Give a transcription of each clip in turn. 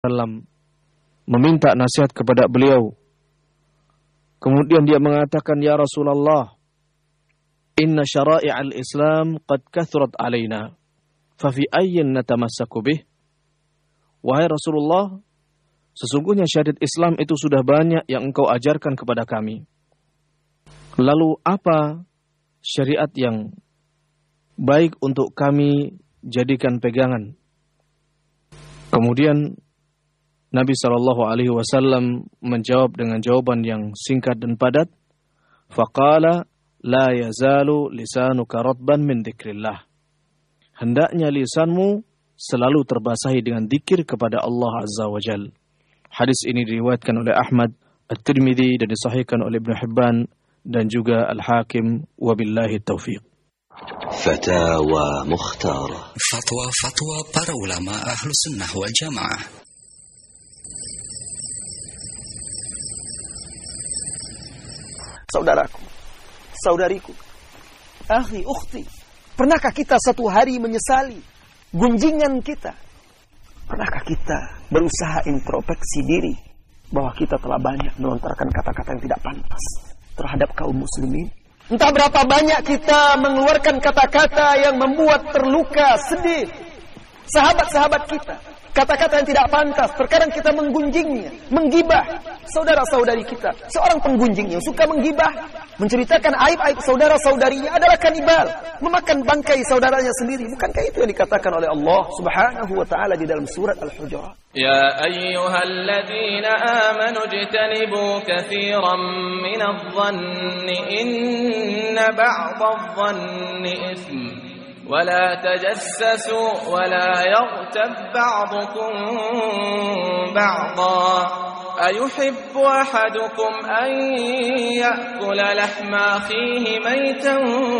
meminta nasihat kepada beliau. Kemudian dia mengatakan, "Ya Rasulullah, inna syara'i'al Islam qad kathurat alaina, fa fi ayyin natamassaku bih?" Wahai Rasulullah, sesungguhnya syariat Islam itu sudah banyak yang engkau ajarkan kepada kami. Lalu apa syariat yang baik untuk kami jadikan pegangan? Kemudian Nabi SAW menjawab dengan jawaban yang singkat dan padat. Faqala la yazalu lisanuka ratban min dzikrillah. Hendaknya lisanmu selalu terbasahi dengan dzikir kepada Allah Azza wa Jalla. Hadis ini diriwayatkan oleh Ahmad, At-Tirmidzi dan disahihkan oleh Ibnu Hibban dan juga Al-Hakim, wabillahi taufiq. Fatawa Mukhtarah. Fatwa para ulama Ahlus Sunnah wal Jamaah. Saudaraku, saudariku, akhi, ukhti, pernahkah kita satu hari menyesali gunjingan kita? Pernahkah kita berusaha introspeksi diri bahwa kita telah banyak melontarkan kata-kata yang tidak pantas terhadap kaum muslimin? Entah berapa banyak kita mengeluarkan kata-kata yang membuat terluka, sedih sahabat-sahabat kita. Kata-kata yang tidak pantas, terkadang kita menggunjingnya, menggibah saudara-saudari kita. Seorang penggunjing yang suka menggibah, menceritakan aib-aib saudara-saudarinya adalah kanibal, memakan bangkai saudaranya sendiri. Bukankah itu yang dikatakan oleh Allah Subhanahu wa taala di dalam surat Al-Hujurat? Ya ayyuhalladzina amanu ijtanibu katsiran minadh-dhanni inna ba'dadh-dhanni itsm. ولا تجسسوا ولا يغتب بعضكم بعضا أيحب أحدكم أن يأكل لحم أخيه ميتا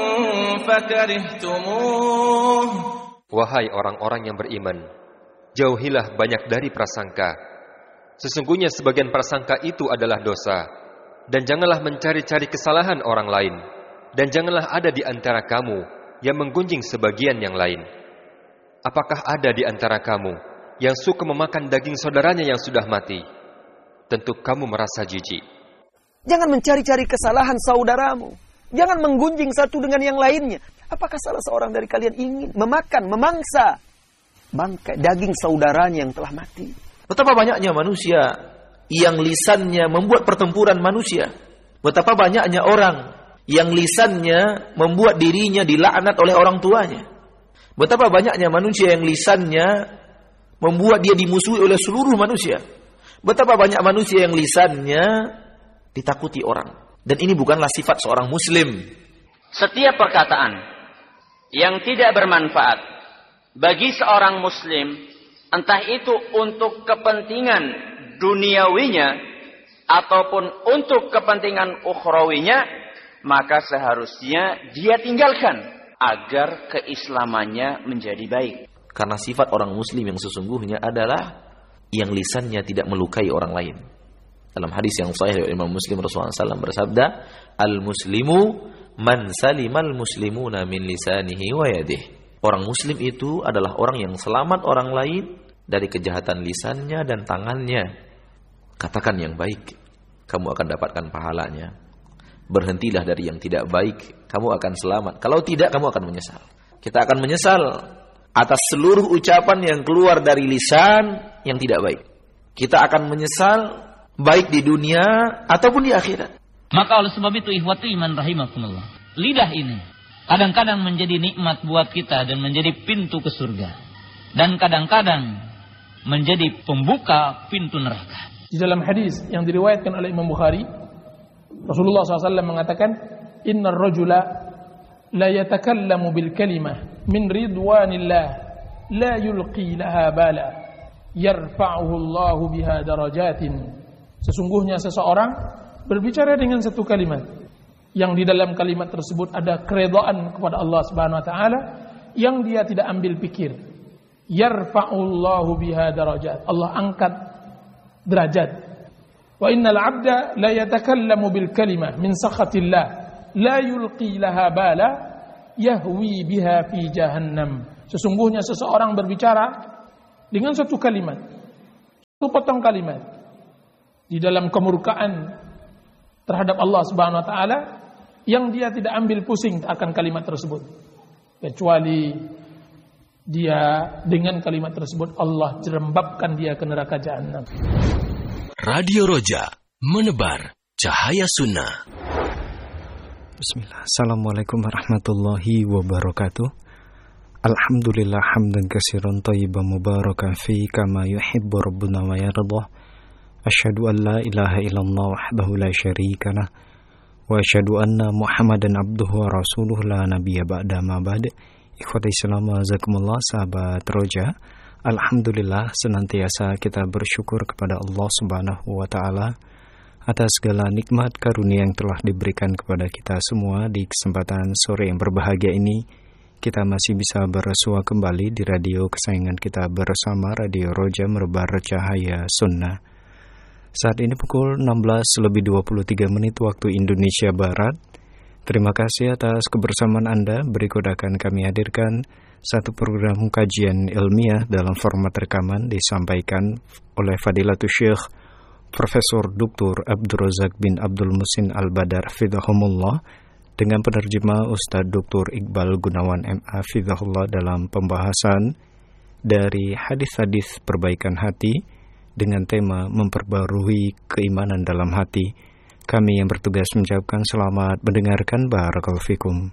فكرهتموه. Wahai orang-orang yang beriman, jauhilah banyak dari prasangka. Sesungguhnya sebagian prasangka itu adalah dosa. Dan janganlah mencari-cari kesalahan orang lain. Dan janganlah ada di antara kamu yang menggunjing sebagian yang lain. Apakah ada di antara kamu yang suka memakan daging saudaranya yang sudah mati? Tentu kamu merasa jijik. Jangan mencari-cari kesalahan saudaramu. Jangan menggunjing satu dengan yang lainnya. Apakah salah seorang dari kalian ingin memakan, memangsa bangkai daging saudaranya yang telah mati? Betapa banyaknya manusia yang lisannya membuat pertempuran manusia. Betapa banyaknya orang yang lisannya membuat dirinya dilaknat oleh orang tuanya. Betapa banyaknya manusia yang lisannya membuat dia dimusuhi oleh seluruh manusia. Betapa banyak manusia yang lisannya ditakuti orang. Dan ini bukanlah sifat seorang muslim. Setiap perkataan yang tidak bermanfaat bagi seorang muslim, entah itu untuk kepentingan duniawinya ataupun untuk kepentingan ukhrawinya, maka seharusnya dia tinggalkan agar keislamannya menjadi baik. Karena sifat orang muslim yang sesungguhnya adalah yang lisannya tidak melukai orang lain. Dalam hadis yang sahih dari Imam Muslim, Rasulullah SAW bersabda, "Al-muslimu man salimal muslimuna min lisanihi wa yadihi." Orang muslim itu adalah orang yang selamat orang lain dari kejahatan lisannya dan tangannya. Katakan yang baik, kamu akan dapatkan pahalanya. Berhentilah dari yang tidak baik, kamu akan selamat. Kalau tidak, kamu akan menyesal. Kita akan menyesal atas seluruh ucapan yang keluar dari lisan yang tidak baik. Kita akan menyesal baik di dunia ataupun di akhirat. Maka oleh sebab itu, ikhwati iman rahimakumullah, lidah ini kadang-kadang menjadi nikmat buat kita dan menjadi pintu ke surga. Dan kadang-kadang menjadi pembuka pintu neraka. Di dalam hadis yang diriwayatkan oleh Imam Bukhari, Rasulullah SAW mengatakan, Inna ar-rajula la yatakallamu bil kalimah min ridwanillah la yulqi laha bala yarfa'uhu Allahu biha darajatin. Sesungguhnya seseorang berbicara dengan satu kalimat yang di dalam kalimat tersebut ada keridhaan kepada Allah Subhanahu wa taala yang dia tidak ambil pikir. Yarfa'uhu Allahu biha darajat. Allah angkat derajat. Wa innal 'abda la yatakallamu bil kalimah min sakhatillah la yulqi laha bala yahwi biha fi jahannam. Sesungguhnya seseorang berbicara dengan satu kalimat, satu satu potong kalimat di dalam kemurkaan terhadap Allah Subhanahu wa taala yang dia tidak ambil pusing akan kalimat tersebut, kecuali dia dengan kalimat tersebut Allah jerembabkan dia ke neraka jahanam. Radio Roja, menebar cahaya sunnah. Bismillah. Assalamualaikum warahmatullahi wabarakatuh. Alhamdulillah hamdan katsiran thayyiban mubarakan fi kama yuhibbu rabbuna wa yardah. Asyhadu an la ilaha illallah wahdahu la syarika lah wa asyhadu anna Muhammadan abduhu wa rasuluhu la nabiyya ba'da ma ba'd. Ikhwati Islam jazakumullah, sahabat Roja. Alhamdulillah senantiasa kita bersyukur kepada Allah Subhanahu wa taala atas segala nikmat karunia yang telah diberikan kepada kita semua. Di kesempatan sore yang berbahagia ini, kita masih bisa bersua kembali di radio kesayangan kita bersama Radio Roja Menebar Cahaya Sunnah. Saat ini pukul 16:23 waktu Indonesia Barat. Terima kasih atas kebersamaan Anda. Berikut akan kami hadirkan satu program kajian ilmiah dalam format rekaman disampaikan oleh Fadilatul Syekh Profesor Dr. Abdul Razak bin Abdul Muhsin Al-Badar Fidahumullah dengan penerjemah Ustadz Dr. Iqbal Gunawan MA Fidahullah dalam pembahasan dari hadis-hadis perbaikan hati dengan tema memperbarui keimanan dalam hati. Kami yang bertugas mengucapkan selamat mendengarkan. Barakallahu fikum.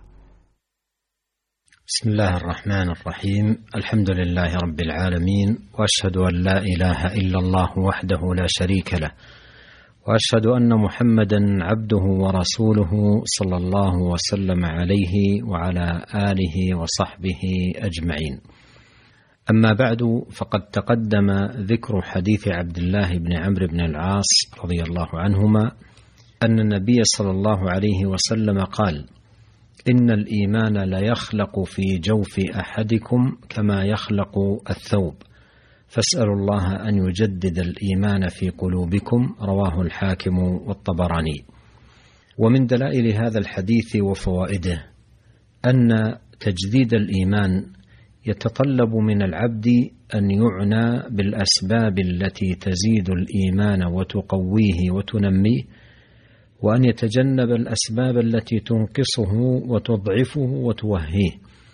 Bismillahirrahmanirrahim. Alhamdulillahi rabbil alamin wa asyhadu an la ilaha illallah wahdahu la syarika lah wa asyhadu anna Muhammadan abduhu wa rasuluhu sallallahu wa sallam alaihi wa ala alihi wa sahbihi ajma'in. Amma ba'du, faqad taqaddama dhikru hadits Abdullah bin Amr bin al-As radhiyallahu anhuma anna an-nabiy sallallahu alaihi wasallam qala إن الإيمان لا يخلق في جوف أحدكم كما يخلق الثوب فاسألوا الله أن يجدد الإيمان في قلوبكم رواه الحاكم والطبراني. ومن دلائل هذا الحديث وفوائده أن تجديد الإيمان يتطلب من العبد أن يعنى بالأسباب التي تزيد الإيمان وتقويه وتنميه، وأن يتجنب الأسباب التي تنقصه وتضعفه وتوهيه،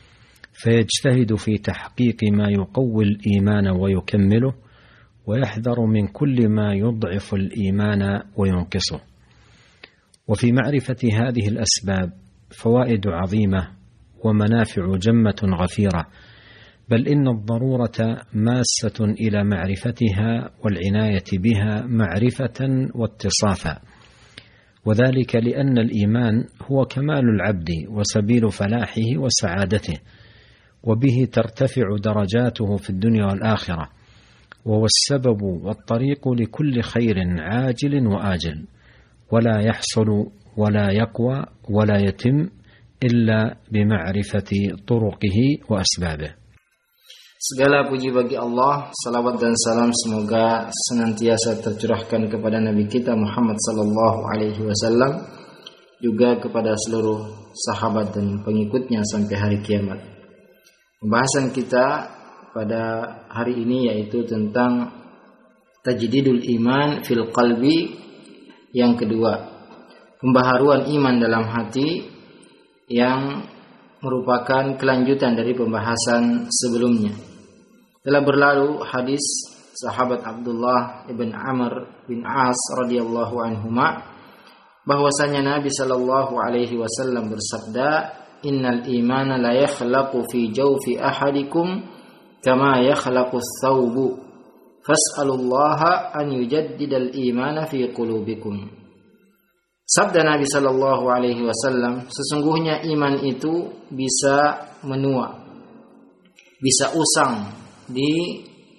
فيجتهد في تحقيق ما يقوي الإيمان ويكمله، ويحذر من كل ما يضعف الإيمان وينقصه. وفي معرفة هذه الأسباب فوائد عظيمة ومنافع جمة غفيرة، بل إن الضرورة ماسة إلى معرفتها والعناية بها معرفة واتصافا، وذلك لأن الإيمان هو كمال العبد وسبيل فلاحه وسعادته، وبه ترتفع درجاته في الدنيا والآخرة، وهو السبب والطريق لكل خير عاجل وآجل، ولا يحصل ولا يقوى ولا يتم إلا بمعرفة طرقه وأسبابه. Segala puji bagi Allah, salawat dan salam semoga senantiasa tercurahkan kepada Nabi kita Muhammad sallallahu alaihi wasallam, juga kepada seluruh sahabat dan pengikutnya sampai hari kiamat. Pembahasan kita pada hari ini yaitu tentang tajdidul iman fil qalbi, yang kedua, pembaharuan iman dalam hati, yang merupakan kelanjutan dari pembahasan sebelumnya. Telah berlalu hadis sahabat Abdullah ibn Amr bin As radhiyallahu anhuma bahwasanya Nabi sallallahu alaihi wasallam bersabda, "Innal imana la yakhlaqu fi jawfi ahadikum kama yakhlaqu ats-tsawbu fas'alullaha an yujaddidal imana fi qulubikum." Sabda Nabi sallallahu alaihi wasallam, sesungguhnya iman itu bisa menua, bisa usang di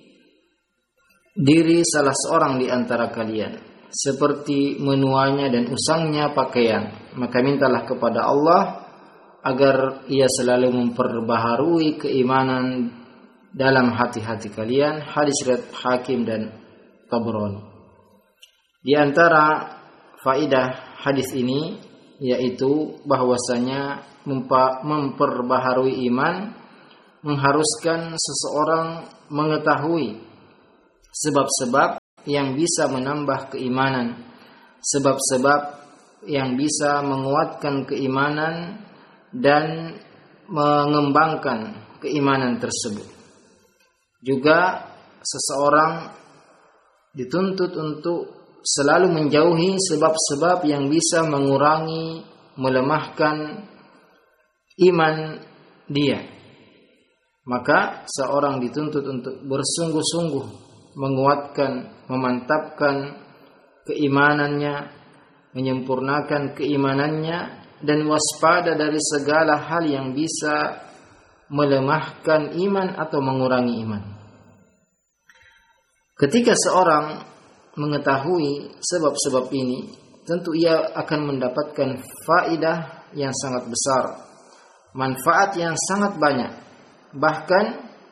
diri salah seorang di antara kalian seperti menuanya dan usangnya pakaian. Maka mintalah kepada Allah agar Ia selalu memperbaharui keimanan dalam hati-hati kalian. Hadis riwayat Hakim dan Tabrani. Di antara faidah hadis ini yaitu bahwasanya memperbaharui iman mengharuskan seseorang mengetahui sebab-sebab yang bisa menambah keimanan, sebab-sebab yang bisa menguatkan keimanan dan mengembangkan keimanan tersebut. Juga seseorang dituntut untuk selalu menjauhi sebab-sebab yang bisa mengurangi, melemahkan iman dia. Maka seorang dituntut untuk bersungguh-sungguh menguatkan, memantapkan keimanannya, menyempurnakan keimanannya, dan waspada dari segala hal yang bisa melemahkan iman atau mengurangi iman. Ketika seorang mengetahui sebab-sebab ini, tentu ia akan mendapatkan faedah yang sangat besar, manfaat yang sangat banyak. Bahkan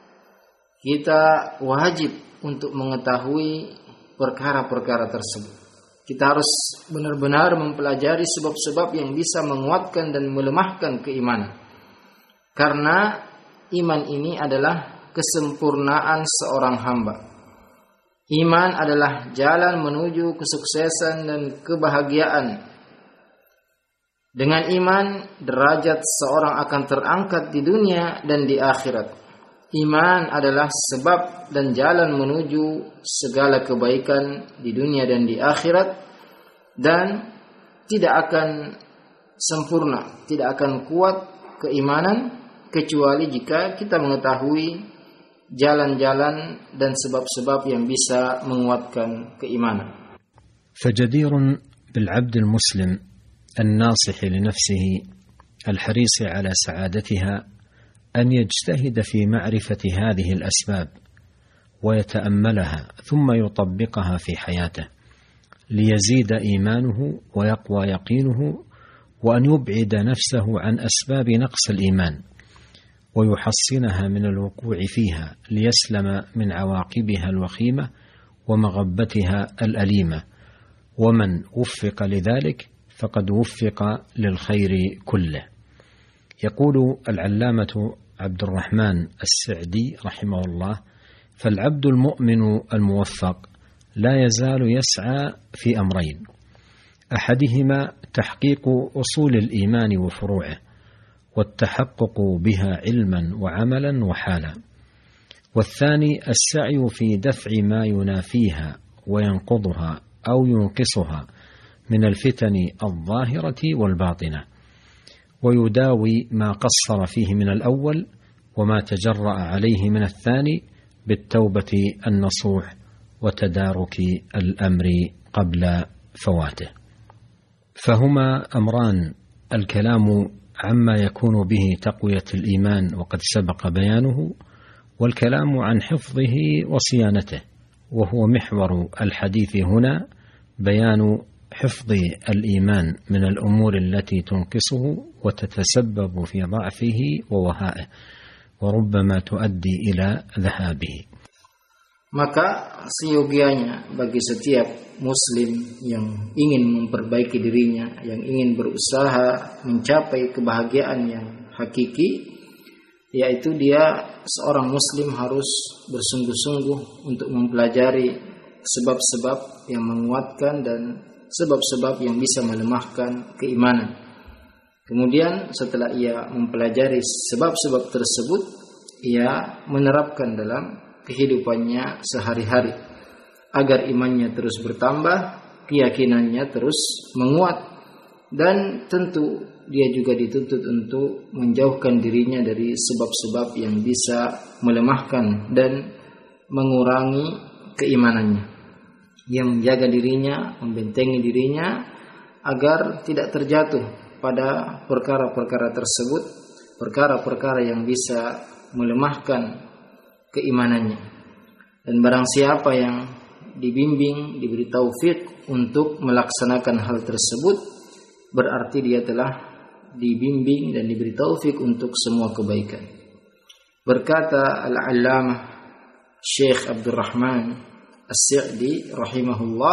kita wajib untuk mengetahui perkara-perkara tersebut. Kita harus benar-benar mempelajari sebab-sebab yang bisa menguatkan dan melemahkan keimanan. Karena iman ini adalah kesempurnaan seorang hamba. Iman adalah jalan menuju kesuksesan dan kebahagiaan. Dengan iman, derajat seorang akan terangkat di dunia dan di akhirat. Iman adalah sebab dan jalan menuju segala kebaikan di dunia dan di akhirat, dan tidak akan sempurna, tidak akan kuat keimanan kecuali jika kita mengetahui jalan-jalan dan sebab-sebab yang bisa menguatkan keimanan. فجدير بالعبد المسلم الناصح لنفسه الحريص على سعادتها أن يجتهد في معرفة هذه الأسباب ويتأملها ثم يطبقها في حياته ليزيد إيمانه ويقوى يقينه، وأن يبعد نفسه عن أسباب نقص الإيمان ويحصنها من الوقوع فيها ليسلم من عواقبها الوخيمة ومغبتها الأليمة. ومن وفق لذلك فقد وفق للخير كله. يقول العلامة عبد الرحمن السعدي رحمه الله: فالعبد المؤمن الموفق لا يزال يسعى في أمرين: أحدهما تحقيق أصول الإيمان وفروعه والتحقق بها علما وعملا وحالا، والثاني السعي في دفع ما ينافيها وينقضها أو ينقصها من الفتن الظاهرة والباطنة، ويداوي ما قصر فيه من الأول وما تجرأ عليه من الثاني بالتوبة النصوح وتدارك الأمر قبل فواته. فهما أمران: الكلام عما يكون به تقوية الإيمان وقد سبق بيانه، والكلام عن حفظه وصيانته، وهو محور الحديث هنا بيان حفظ الإيمان من الأمور التي تنقصه وتتسبب في ضعفه ووهائه وربما تؤدي إلى ذهابه. Maka seyogianya bagi setiap muslim yang ingin memperbaiki dirinya, yang ingin berusaha mencapai kebahagiaan yang hakiki, yaitu dia seorang muslim harus bersungguh-sungguh untuk mempelajari sebab-sebab yang menguatkan dan sebab-sebab yang bisa melemahkan keimanan. Kemudian setelah ia mempelajari sebab-sebab tersebut, ia menerapkan dalam kehidupannya sehari-hari agar imannya terus bertambah, keyakinannya terus menguat, dan tentu dia juga dituntut untuk menjauhkan dirinya dari sebab-sebab yang bisa melemahkan dan mengurangi keimanannya. Ia menjaga dirinya, membentengi dirinya agar tidak terjatuh pada perkara-perkara tersebut, perkara-perkara yang bisa melemahkan keimanannya. Dan barang siapa yang dibimbing, diberi taufik untuk melaksanakan hal tersebut, berarti dia telah dibimbing dan diberi taufik untuk semua kebaikan. Berkata Al-Allamah Syekh Abdurrahman As-Sa'di rahimahullah,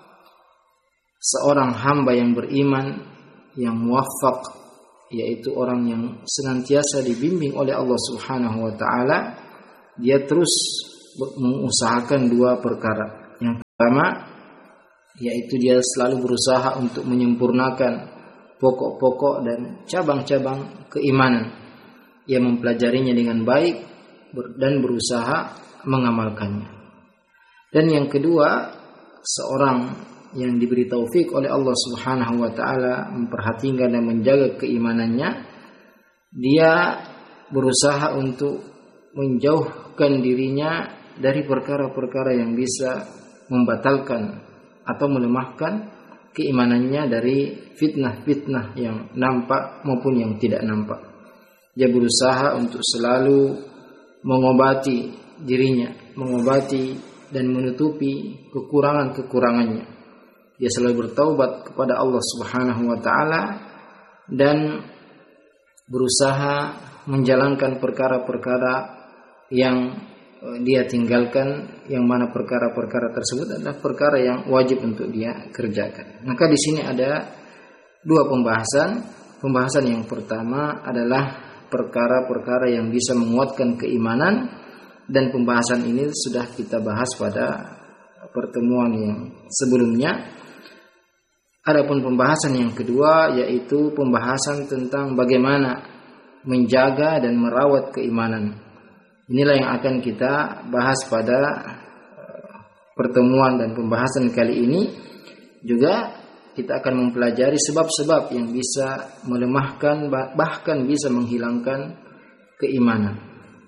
seorang hamba yang beriman, yang muwaffaq, yaitu orang yang senantiasa dibimbing oleh Allah Subhanahu wa taala, dia terus mengusahakan dua perkara. Yang Pertama, yaitu dia selalu berusaha untuk menyempurnakan pokok-pokok dan cabang-cabang keimanan. Ia mempelajarinya dengan baik dan berusaha mengamalkannya. Dan yang kedua, seorang yang diberi taufik oleh Allah Subhanahu wa taala memperhatikan dan menjaga keimanannya, dia berusaha untuk menjauhkan dirinya dari perkara-perkara yang bisa membatalkan atau melemahkan keimanannya dari fitnah-fitnah yang nampak maupun yang tidak nampak. Dia berusaha untuk selalu mengobati dirinya, mengobati dan menutupi kekurangan-kekurangannya. Dia selalu bertaubat kepada Allah Subhanahu wa taala dan berusaha menjalankan perkara-perkara yang dia tinggalkan, yang mana perkara-perkara tersebut adalah perkara yang wajib untuk dia kerjakan. Maka di sini ada dua pembahasan. Pembahasan yang pertama adalah perkara-perkara yang bisa menguatkan keimanan, dan pembahasan ini sudah kita bahas pada pertemuan yang sebelumnya. Adapun pembahasan yang kedua yaitu pembahasan tentang bagaimana menjaga dan merawat keimanan. Inilah yang akan kita bahas pada pertemuan dan pembahasan kali ini. Juga kita akan mempelajari sebab-sebab yang bisa melemahkan bahkan bisa menghilangkan keimanan.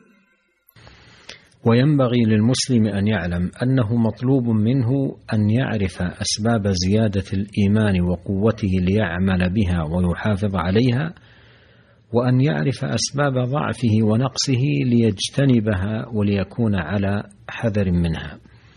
وينبغي للمسلم أن يعلم أنه مطلوب منه أن يعرف أسباب زيادة الإيمان وقوته ليعمل بها ويحافظ عليها، وأن يعرف أسباب ضعفه ونقصه ليجتنبها وليكون على حذر منها.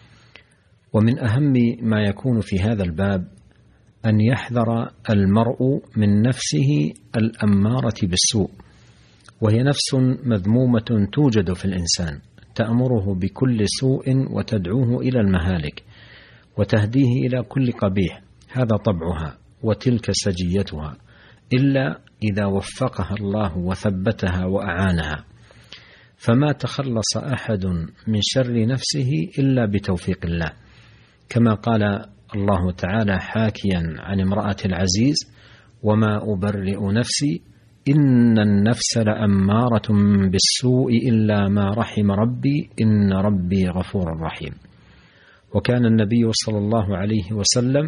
ومن أهم ما يكون في هذا الباب أن يحذر المرء من نفسه الأمارة بالسوء، وهي نفس مذمومة توجد في الإنسان تأمره بكل سوء وتدعوه إلى المهالك وتهديه إلى كل قبيح. هذا طبعها وتلك سجيتها، إلا إذا وفقها الله وثبتها وأعانها. فما تخلص أحد من شر نفسه إلا بتوفيق الله، كما قال الله تعالى حاكيا عن امرأة العزيز: وما أبرئ نفسي إن النفس لأمارة بالسوء إلا ما رحم ربي إن ربي غفور رحيم. وكان النبي صلى الله عليه وسلم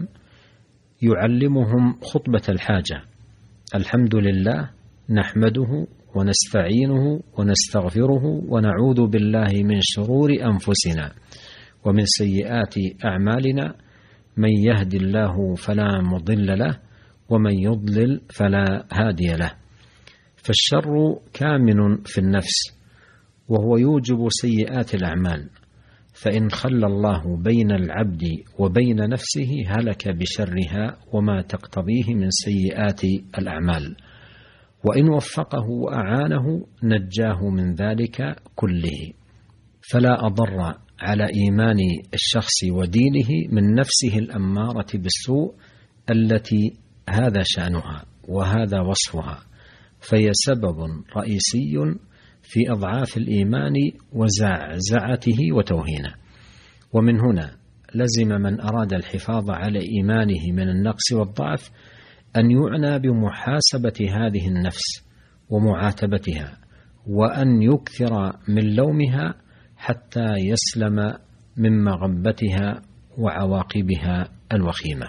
يعلمهم خطبة الحاجة: الحمد لله نحمده ونستعينه ونستغفره ونعوذ بالله من شرور أنفسنا ومن سيئات أعمالنا، من يهد الله فلا مضل له ومن يضلل فلا هادي له. فالشر كامن في النفس وهو يوجب سيئات الأعمال، فإن خلى الله بين العبد وبين نفسه هلك بشرها وما تقتضيه من سيئات الأعمال، وإن وفقه وأعانه نجاه من ذلك كله. فلا أضر على إيمان الشخص ودينه من نفسه الأمارة بالسوء التي هذا شأنها وهذا وصفها، فهي سبب رئيسي في أضعاف الإيمان وزعزعته وتوهينه. ومن هنا لزم من أراد الحفاظ على إيمانه من النقص والضعف أن يعنى بمحاسبة هذه النفس ومعاتبتها، وأن يكثر من لومها حتى يسلم من مغبتها وعواقبها الوخيمة.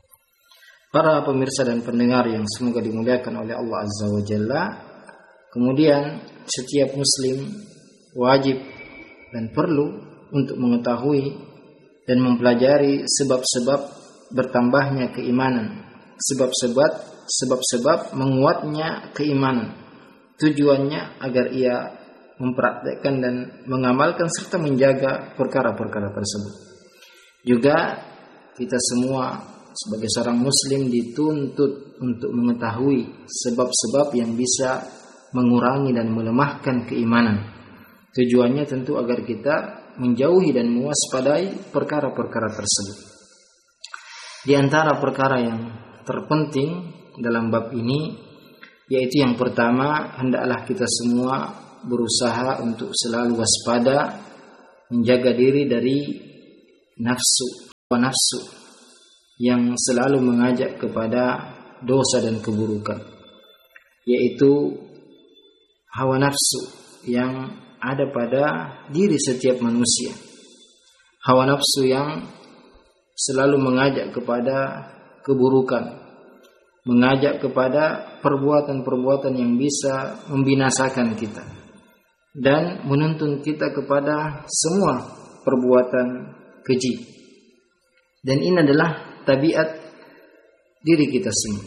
Para pemirsa dan pendengar yang semoga dimuliakan oleh Allah Azza wa Jalla, kemudian setiap muslim wajib dan perlu untuk mengetahui dan mempelajari sebab-sebab bertambahnya keimanan, sebab-sebab menguatnya keimanan. Tujuannya agar ia mempraktekkan dan mengamalkan serta menjaga perkara-perkara tersebut. Juga kita semua sebagai seorang muslim dituntut untuk mengetahui sebab-sebab yang bisa mengurangi dan melemahkan keimanan. Tujuannya tentu agar kita menjauhi dan mewaspadai perkara-perkara tersebut. Di antara perkara yang terpenting dalam bab ini yaitu yang pertama, hendaklah kita semua berusaha untuk selalu waspada, menjaga diri dari nafsu nafsu yang selalu mengajak kepada dosa dan keburukan, yaitu hawa nafsu yang ada pada diri setiap manusia. Hawa nafsu yang selalu mengajak kepada keburukan, mengajak kepada perbuatan-perbuatan yang bisa membinasakan kita dan menuntun kita kepada semua perbuatan keji. Dan ini adalah tabiat diri kita semua.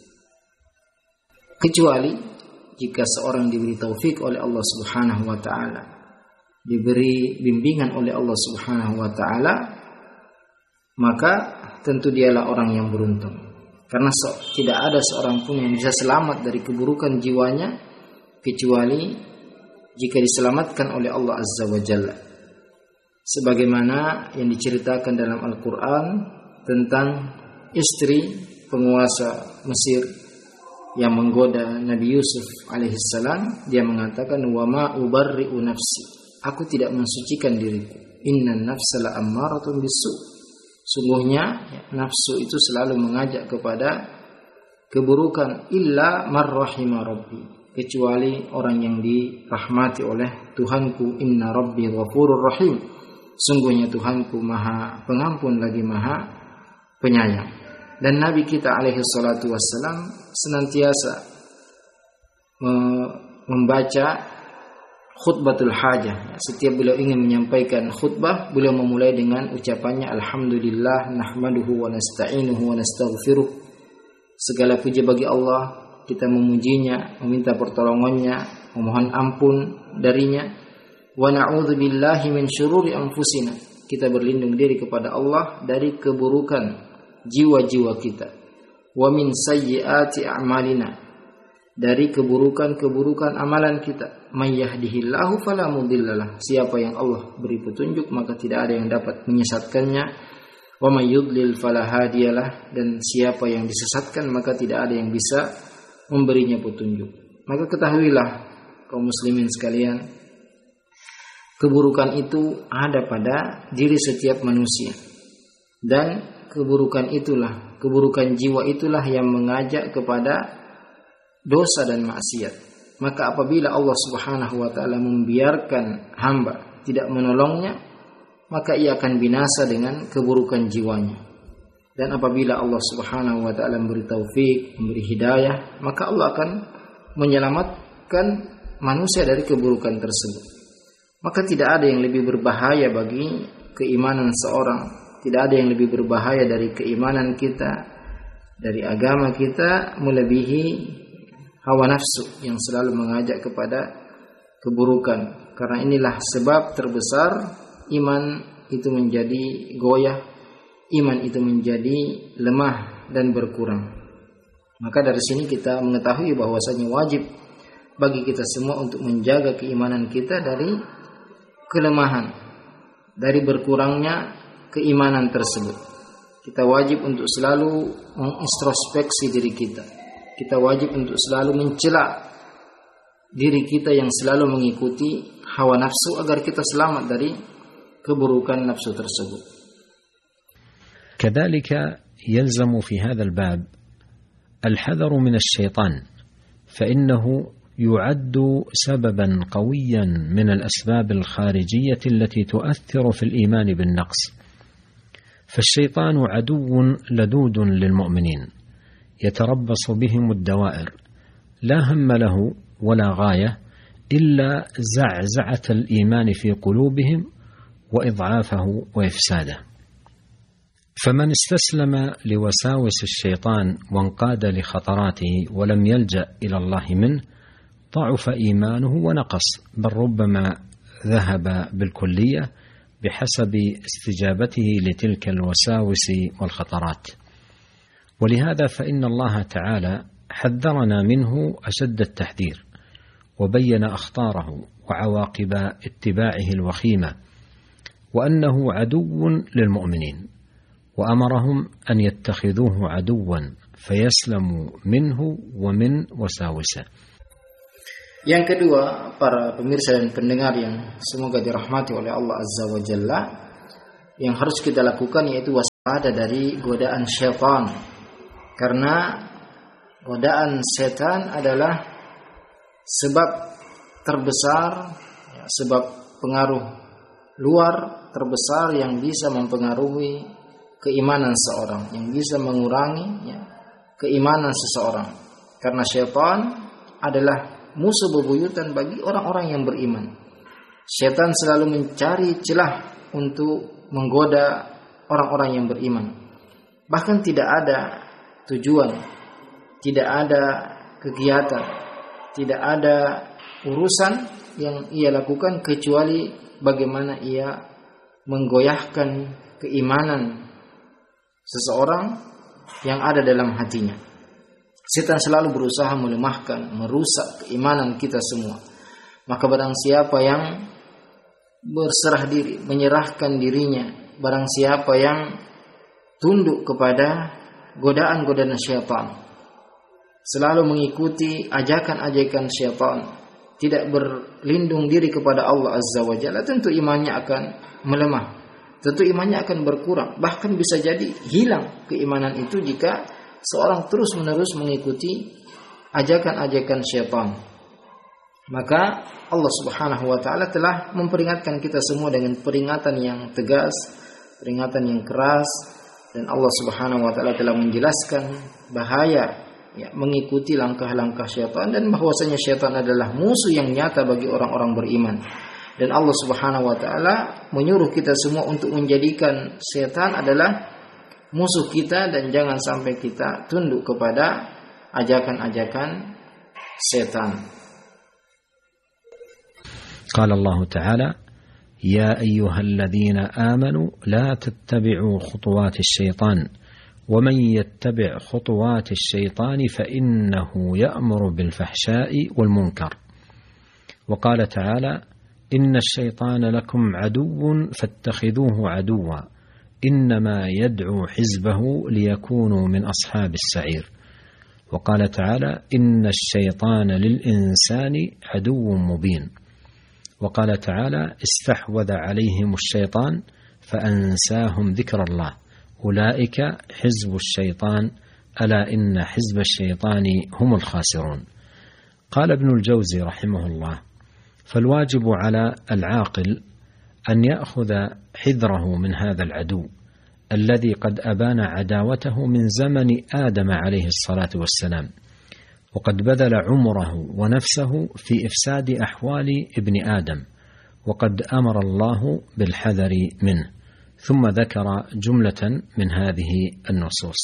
Kecuali jika seorang diberi taufik oleh Allah Subhanahu wa taala, diberi bimbingan oleh Allah Subhanahu wa taala, maka tentu dialah orang yang beruntung. Karena tidak ada seorang pun yang bisa selamat dari keburukan jiwanya kecuali jika diselamatkan oleh Allah Azza wa Jalla. Sebagaimana yang diceritakan dalam Al-Quran tentang istri penguasa Mesir yang menggoda Nabi Yusuf alaihissalam. Dia mengatakan, wa ma ubarri'u nafsi, aku tidak mensucikan diriku, innan nafsa la ammaratun bisu, sungguhnya nafsu itu selalu mengajak kepada keburukan, illa man rahima rabbi, kecuali orang yang dirahmati oleh Tuhanku, inna rabbi ghafurur rahim, sungguhnya Tuhanku maha pengampun lagi maha penyayang. Dan Nabi kita alaihi salatu wassalam senantiasa membaca khutbatul hajah. Setiap beliau ingin menyampaikan khutbah, beliau memulai dengan ucapannya, alhamdulillah nahmaduhu wa nasta'inuhu wa nastaghfiruh. Segala puji bagi Allah, kita memujinya, meminta pertolongannya, memohon ampun darinya. Wa na'udzu billahi min syururi anfusina, kita berlindung diri kepada Allah dari keburukan jiwa-jiwa kita. Wa min sayyiati a'malina, dari keburukan-keburukan amalan kita. May yahdihillahu fala mudhillalah, siapa yang Allah beri petunjuk maka tidak ada yang dapat menyesatkannya. Wa may yudlil fala hadiyalah, dan siapa yang disesatkan maka tidak ada yang bisa memberinya petunjuk. Maka ketahuilah kaum muslimin sekalian, keburukan itu ada pada diri setiap manusia. Dan keburukan itulah, keburukan jiwa itulah yang mengajak kepada dosa dan maksiat. Maka apabila Allah Subhanahu wa taala membiarkan hamba, tidak menolongnya, maka ia akan binasa dengan keburukan jiwanya. Dan apabila Allah Subhanahu wa taala memberi taufik, memberi hidayah, maka Allah akan menyelamatkan manusia dari keburukan tersebut. Maka tidak ada yang lebih berbahaya bagi keimanan seorang, tidak ada yang lebih berbahaya dari keimanan kita, dari agama kita, melebihi hawa nafsu yang selalu mengajak kepada keburukan. Karena inilah sebab terbesar iman itu menjadi goyah, iman itu menjadi lemah dan berkurang. Maka dari sini kita mengetahui bahwasanya wajib bagi kita semua untuk menjaga keimanan kita dari kelemahan, dari berkurangnya keimanan tersebut. Kita wajib untuk selalu mengintrospeksi diri kita. Kita wajib untuk selalu mencela diri kita yang selalu mengikuti hawa nafsu agar kita selamat dari keburukan nafsu tersebut. كذلك يلزم في هذا الباب الحذر من الشيطان، فإنه يعد سببا قويا من الأسباب الخارجية التي تؤثر في الإيمان بالنقص. فالشيطان عدو لدود للمؤمنين يتربص بهم الدوائر، لا هم له ولا غاية إلا زعزعة الإيمان في قلوبهم وإضعافه وإفساده. فمن استسلم لوساوس الشيطان وانقاد لخطراته ولم يلجأ إلى الله منه ضعف إيمانه ونقص، بل ربما ذهب بالكلية بحسب استجابته لتلك الوساوس والخطرات. ولهذا فإن الله تعالى حذرنا منه أشد التحذير، وبين أخطاره وعواقب اتباعه الوخيمة، وأنه عدو للمؤمنين، وأمرهم أن يتخذوه عدوا فيسلموا منه ومن وساوسه. Yang kedua, para pemirsa dan pendengar yang semoga dirahmati oleh Allah Azza wa Jalla, yang harus kita lakukan yaitu ada dari godaan syaitan. Karena godaan setan adalah sebab terbesar, sebab pengaruh luar terbesar yang bisa mempengaruhi keimanan seorang, yang bisa mengurangi keimanan seseorang. Karena syaitan adalah musuh bebuyutan bagi orang-orang yang beriman. Syaitan selalu mencari celah untuk menggoda orang-orang yang beriman. Bahkan tidak ada tujuan, tidak ada kegiatan, tidak ada urusan yang ia lakukan kecuali bagaimana ia menggoyahkan keimanan seseorang yang ada dalam hatinya. Setan selalu berusaha melemahkan, merusak keimanan kita semua. Maka barang siapa yang berserah diri, menyerahkan dirinya, barang siapa yang tunduk kepada godaan-godaan syaitan, selalu mengikuti ajakan-ajakan syaitan, tidak berlindung diri kepada Allah Azza wa Jalla, tentu imannya akan melemah, tentu imannya akan berkurang, bahkan bisa jadi hilang keimanan itu jika seorang terus-menerus mengikuti ajakan-ajakan syaitan. Maka Allah Subhanahu wa taala telah memperingatkan kita semua dengan peringatan yang tegas, peringatan yang keras, dan Allah Subhanahu wa taala telah menjelaskan bahaya mengikuti langkah-langkah syaitan, dan bahwasanya syaitan adalah musuh yang nyata bagi orang-orang beriman. Dan Allah Subhanahu wa taala menyuruh kita semua untuk menjadikan syaitan adalah musuh kita, dan jangan sampai kita tunduk kepada ajakan-ajakan syaitan. قال الله تعالى: يا أيها الذين آمنوا لا تتبعوا خطوات الشيطان ومن يتبع خطوات الشيطان فإنه يأمر بالفحشاء والمنكر. وقال تعالى: إن الشيطان لكم عدو فاتخذوه عدوا إنما يدعو حزبه ليكونوا من أصحاب السعير. وقال تعالى: إن الشيطان للإنسان عدو مبين. وقال تعالى: استحوذ عليهم الشيطان فأنساهم ذكر الله أولئك حزب الشيطان ألا إن حزب الشيطان هم الخاسرون. قال ابن الجوزي رحمه الله: فالواجب على العاقل أن يأخذ حذره من هذا العدو الذي قد أبان عداوته من زمن آدم عليه الصلاة والسلام، وقد بذل عمره ونفسه في إفساد أحوال ابن آدم، وقد أمر الله بالحذر منه. ثم ذكر جملة من هذه النصوص.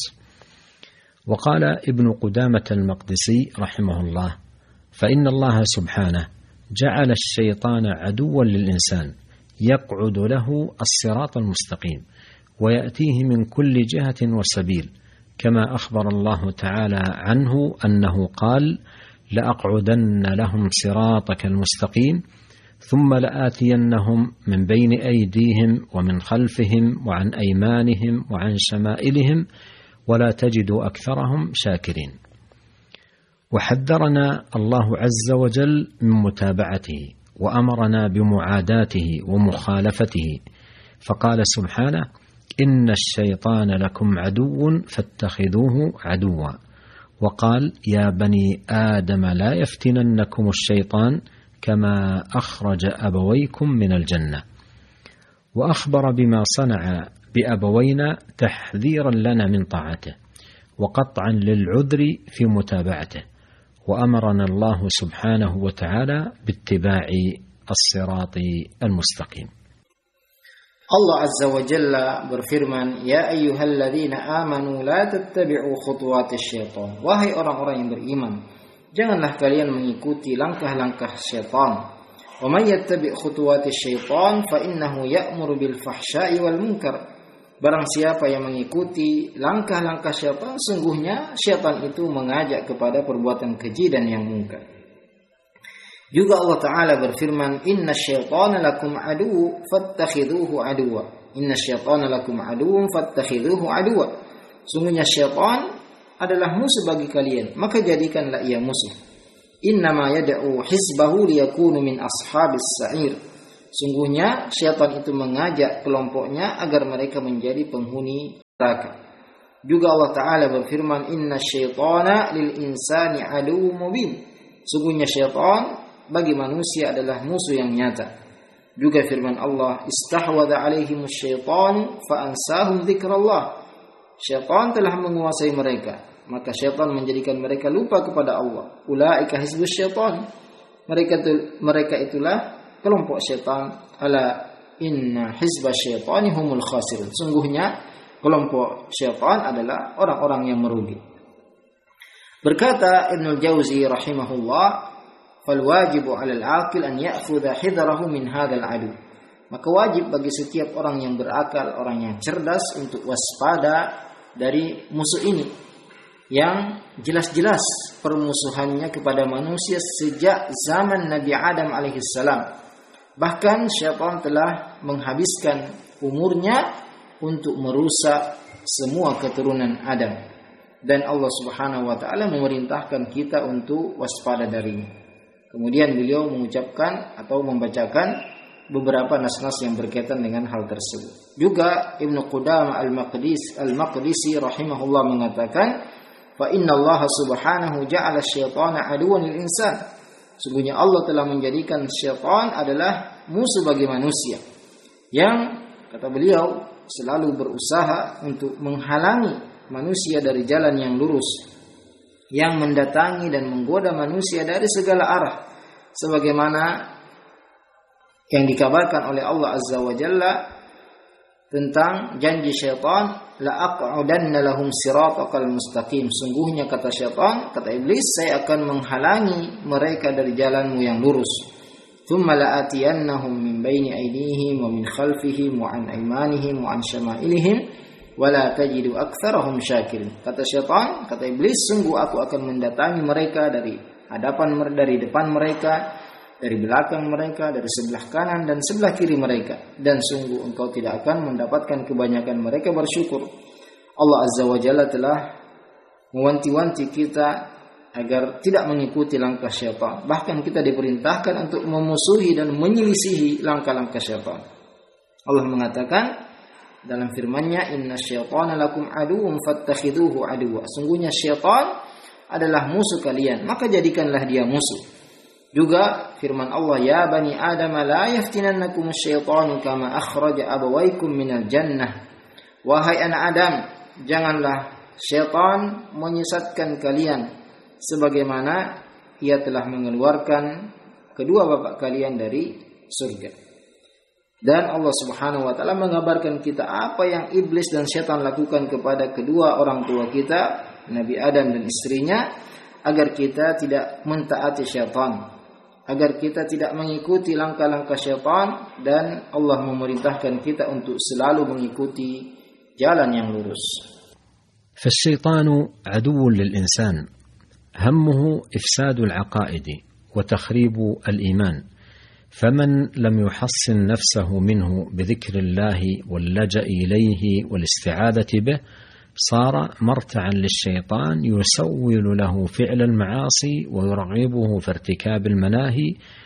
وقال ابن قدامة المقدسي رحمه الله: فإن الله سبحانه جعل الشيطان عدوا للإنسان يقعد له الصراط المستقيم ويأتيه من كل جهة وسبيل، كما أخبر الله تعالى عنه أنه قال: لأقعدن لهم صراطك المستقيم ثم لآتينهم من بين أيديهم ومن خلفهم وعن أيمانهم وعن شمائلهم ولا تجد أكثرهم شاكرين. وحذرنا الله عز وجل من متابعته وأمرنا بمعاداته ومخالفته، فقال سبحانه: إن الشيطان لكم عدو فاتخذوه عدوا. وقال: يا بني آدم لا يفتننكم الشيطان كما أخرج أبويكم من الجنة. وأخبر بما صنع بأبوينا تحذيرا لنا من طاعته وقطعا للعذر في متابعته، وأمرنا الله سبحانه وتعالى باتباع الصراط المستقيم. Allah Azza wa Jalla berfirman, Ya ayyuhalladzina amanu la tattabi'u khutuwatis syaitan. Wahai orang-orang yang beriman, janganlah kalian mengikuti langkah-langkah syaitan. Wa may yattabi' khutuwatis syaitan fa innahu ya'muru bil fahsya'i wal munkar. Barang siapa yang mengikuti langkah-langkah syaitan, sungguhnya syaitan itu mengajak kepada perbuatan keji dan yang mungkar. Juga Allah Ta'ala berfirman, Inna syaitana lakum aduw fattakhidhuhu aduwa. Inna syaitana lakum aduw fattakhidhuhu aduwa. Sungguhnya syaitan adalah musuh bagi kalian, maka jadikanlah ia musuh. Innama yad'u hizbahu liyakunu min ashabis sa'ir. Sungguhnya syaitan itu mengajak kelompoknya agar mereka menjadi penghuni Juga Allah Ta'ala berfirman, inna syaitana lil insani aduwwun mubin. Sungguhnya syaitan bagi manusia adalah musuh yang nyata. Juga firman Allah, istahwadha alaihimus syaitan fa ansahum dzikrallah. Syaitan telah menguasai mereka, maka syaitan menjadikan mereka lupa kepada Allah. Ulaika hizbus syaitan. Mereka itulah kelompok syaitan. Ala inna hizbas syaitani humul khasirun. Sungguhnya kelompok syaitan adalah orang-orang yang merugi. Berkata Ibnul Jauzi rahimahullah, fal wajibu 'alal 'aqil an ya'khudha hidrahu min hadzal 'adu. Maka wajib bagi setiap orang yang berakal, orang yang cerdas untuk waspada dari musuh ini yang jelas-jelas permusuhannya kepada manusia sejak zaman Nabi Adam alaihissalam. Bahkan syaitan telah menghabiskan umurnya untuk merusak semua keturunan Adam, dan Allah Subhanahu wa taala memerintahkan kita untuk waspada darinya. Kemudian beliau mengucapkan atau membacakan beberapa nas-nas yang berkaitan dengan hal tersebut. Juga Ibnu Qudamah Al-Maqdisi rahimahullah mengatakan, fa inna Allah Subhanahu ja'ala syaitana aduwwan lil insan. Sungguhnya Allah telah menjadikan syaitan adalah musuh bagi manusia, yang kata beliau selalu berusaha untuk menghalangi manusia dari jalan yang lurus, yang mendatangi dan menggoda manusia dari segala arah, sebagaimana yang dikabarkan oleh Allah Azza wa Jalla tentang janji syaitan, la aq'udanna lahum siratal mustaqim. Sungguhnya kata syaitan, kata iblis, saya akan menghalangi mereka dari jalanmu yang lurus. Thumma la'atiyannahum min baini aydihim wa min khalfihim wa an aymanihim wa an syama'ilihim wa la tajidu aktsarahum syakirin. Kata syaitan, kata iblis, sungguh aku akan mendatangi mereka dari dari depan mereka, dari belakang mereka, dari sebelah kanan dan sebelah kiri mereka, dan sungguh engkau tidak akan mendapatkan kebanyakan mereka bersyukur. Allah Azza wa Jalla telah mewanti-wanti kita agar tidak mengikuti langkah syaitan. Bahkan kita diperintahkan untuk memusuhi dan menyelisihi langkah-langkah syaitan. Allah mengatakan dalam firman-Nya, inna syaitana lakum aduwwun fattakhiduhu aduwwa. Sungguhnya syaitan adalah musuh kalian, maka jadikanlah dia musuh. Juga firman Allah, ya bani Adam la yaftinannakum asyaitanu kama akhraja abawaykum minal jannah. Wahai anak Adam, janganlah syaitan menyesatkan kalian sebagaimana ia telah mengeluarkan kedua bapak kalian dari surga. Dan Allah Subhanahu wa taala mengabarkan kita apa yang iblis dan syaitan lakukan kepada kedua orang tua kita, Nabi Adam dan istrinya, agar kita tidak mentaati syaitan, agar kita tidak mengikuti langkah-langkah syaitan, dan Allah memerintahkan kita untuk selalu mengikuti jalan yang lurus. فالشيطان عدو للإنسان همه إفساد العقائد وتخريب الإيمان، فمن لم يحصن نفسه منه بذكر الله واللجأ إليه والاستعاذة به صار مرتعا للشيطان يسول له فعل المعاصي ويرغبه في ارتكاب المناهي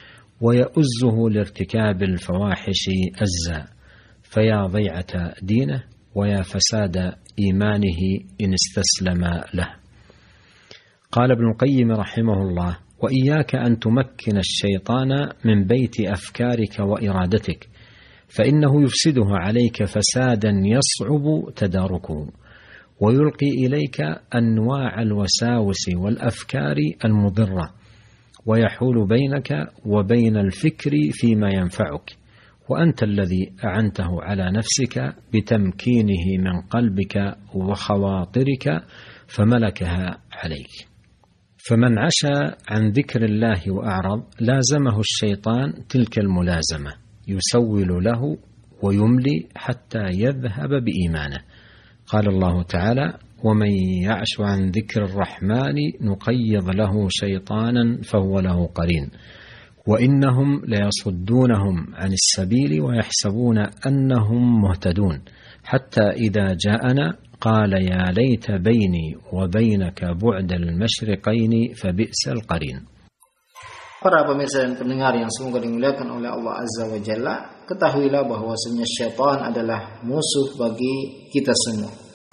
ويؤزه لارتكاب الفواحش أزا، فيا ضيعة دينه ويا فساد إيمانه إن استسلم له. قال ابن القيم رحمه الله: وإياك أن تمكن الشيطان من بيت أفكارك وإرادتك، فإنه يفسده عليك فسادا يصعب تداركه، ويلقي إليك أنواع الوساوس والأفكار المضرة، ويحول بينك وبين الفكر فيما ينفعك، وأنت الذي أعنته على نفسك بتمكينه من قلبك وخواطرك فملكها عليك. فمن عشى عن ذكر الله وأعرض لازمه الشيطان تلك الملازمة، يسول له ويملي حتى يذهب بإيمانه. قال الله تعالى: ومن يعش عن ذكر الرحمن نقيض له شيطانا فهو له قرين وإنهم ليصدونهم عن السبيل ويحسبون أنهم مهتدون حتى إذا جاءنا قال يا ليت بيني وبينك بعد المشرقين فبئس القرين. Para pemirsa dan pendengar yang semoga dimuliakan oleh Allah Azza wa Jalla, ketahuilah bahwasanya syaitan adalah musuh bagi kita semua.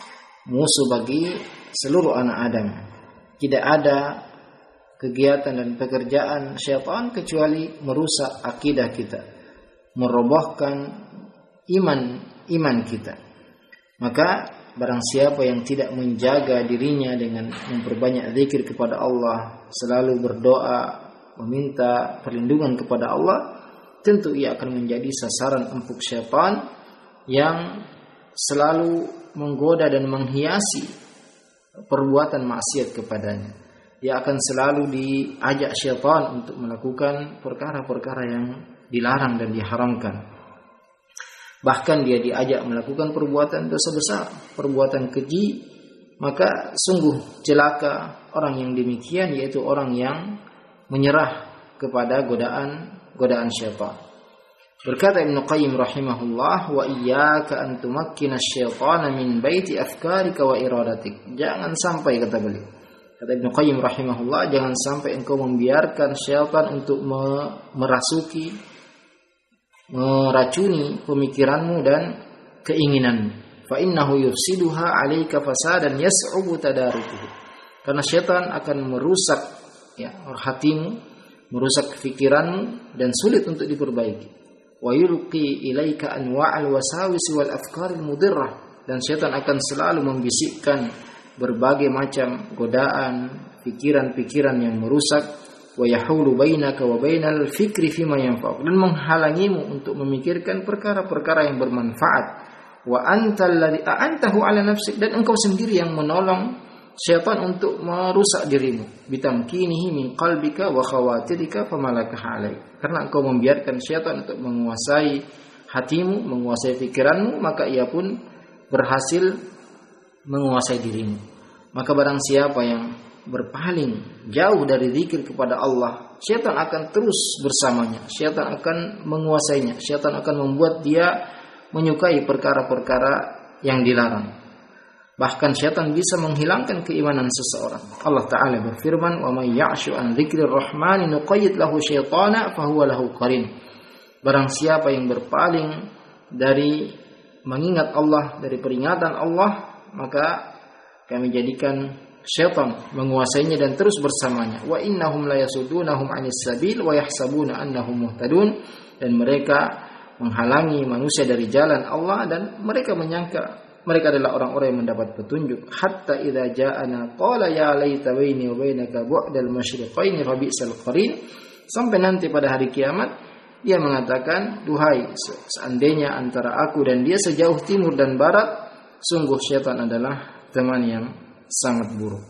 musuh bagi seluruh anak Adam. Tidak ada kegiatan dan pekerjaan syaitan kecuali merusak akidah kita, merobohkan iman kita. Maka barang siapa yang tidak menjaga dirinya dengan memperbanyak zikir kepada Allah, selalu berdoa, meminta perlindungan kepada Allah, tentu ia akan menjadi sasaran empuk syaitan yang selalu menggoda dan menghiasi perbuatan maksiat kepadanya. Ia akan selalu diajak syaitan untuk melakukan perkara-perkara yang dilarang dan diharamkan. Bahkan dia diajak melakukan perbuatan dosa besar, perbuatan keji. Maka sungguh celaka orang yang demikian, yaitu orang yang menyerah kepada godaan syaitan. Berkata Ibnu Qayyim rahimahullah, wa iyyaka an tumakkina asy-syaitana min baiti afkarika wa iradatik. Jangan sampai, kata beliau, kata Ibnu Qayyim rahimahullah, jangan sampai engkau membiarkan syaitan untuk meracuni pemikiranmu dan keinginanmu. Fa innahu yufsiduha 'alaika fasadan yas'ubu tadarukuhu. Karena syaitan akan merusak hatimu, merusak pikiranmu dan sulit untuk diperbaiki. Wa yulqi ilaika anwa'al wasawis wal afkaril mudirrah, dan syaitan akan selalu membisikkan berbagai macam godaan, pikiran-pikiran yang merusak. Wa yahulu bainaka wa bainal fikri fima yanfa'uk, dan menghalangimu untuk memikirkan perkara-perkara yang bermanfaat. Wa antal ladzi a'antahu 'ala nafsik, dan engkau sendiri yang menolong syaitan untuk merusak dirimu. Bitamkinihi min qalbika wa khawatirika famalaka 'alai. Karena engkau membiarkan syaitan untuk menguasai hatimu, menguasai pikiranmu, maka ia pun berhasil menguasai dirimu. Maka barang siapa yang berpaling jauh dari zikir kepada Allah, syaitan akan terus bersamanya, syaitan akan menguasainya, syaitan akan membuat dia menyukai perkara-perkara yang dilarang. Bahkan syaitan bisa menghilangkan keimanan seseorang. Allah Ta'ala berfirman, wa may ya'shu an dzikrir rahmani nuqayyid lahu syaitana fahuwa lahu qarin. Barang siapa yang berpaling dari mengingat Allah, dari peringatan Allah, maka kami jadikan syaitan menguasainya dan terus bersamanya. Wa innahum la yasuddunahum 'anis sabil wa yahsabuna annahum muhtadun, dan mereka menghalangi manusia dari jalan Allah dan mereka menyangka mereka adalah orang-orang yang mendapat petunjuk. Hatta idza ja'ana qala ya laita baini wa bainaka bu'dal masyriqaini fa bi'sal qarin. Sampai nanti pada hari kiamat dia mengatakan, duhai seandainya antara aku dan dia sejauh timur dan barat, sungguh syaitan adalah teman yang sangat buruk.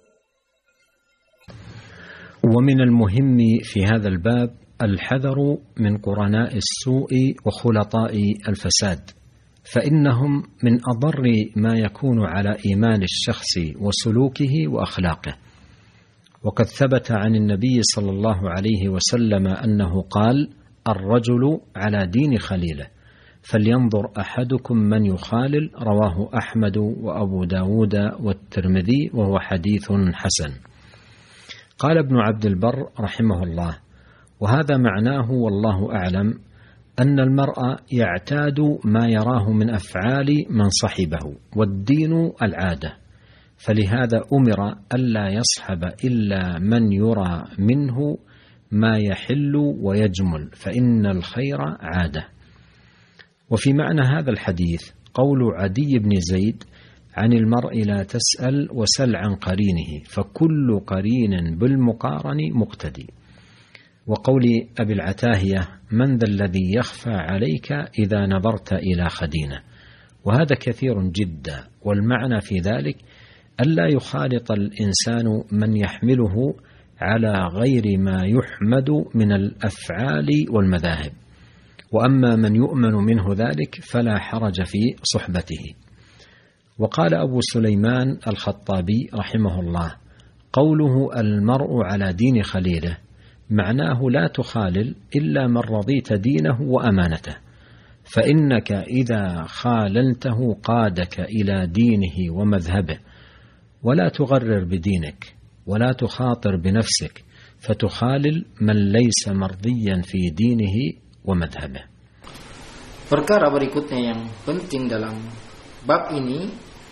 ومن المهم في هذا الباب الحذر من قرناء السوء وخلطاء الفساد، فإنهم من أضر ما يكون على إيمان الشخص وسلوكه وأخلاقه. وقد ثبت عن النبي صلى الله عليه وسلم أنه قال: الرجل على دين خليله فلينظر أحدكم من يخالل. رواه أحمد وأبو داود والترمذي وهو حديث حسن. قال ابن عبد البر رحمه الله: وهذا معناه والله أعلم أن المرء يعتاد ما يراه من أفعال من صحبه، والدين العادة، فلهذا أمر ألا يصحب إلا من يرى منه ما يحل ويجمل، فإن الخير عادة. وفي معنى هذا الحديث قول عدي بن زيد عن المرء لا تسأل وسل عن قرينه، فكل قرين بالمقارن مقتدي. وقول أبي العتاهية: من ذا الذي يخفى عليك إذا نظرت إلى خدينه. وهذا كثير جدا، والمعنى في ذلك ألا يخالط الإنسان من يحمله على غير ما يحمد من الأفعال والمذاهب، وأما من يؤمن منه ذلك فلا حرج في صحبته. وقال أبو سليمان الخطابي رحمه الله: قوله المرء على دين خليله معناه لا تخالل إلا من رضيت دينه وأمانته، فإنك إذا خاللته قادك إلى دينه ومذهبه، ولا تغرر بدينك ولا تخاطر بنفسك فتخالل من ليس مرضيا في دينه ومذهبه. Perkara berikutnya yang penting dalam bab ini